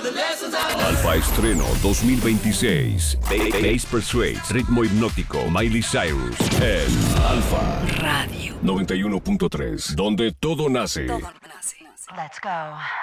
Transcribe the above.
Alfa Estreno 2026. Bass Persuades, ritmo hipnótico, Miley Cyrus. En Alfa Radio 91.3, donde todo nace. Let's go.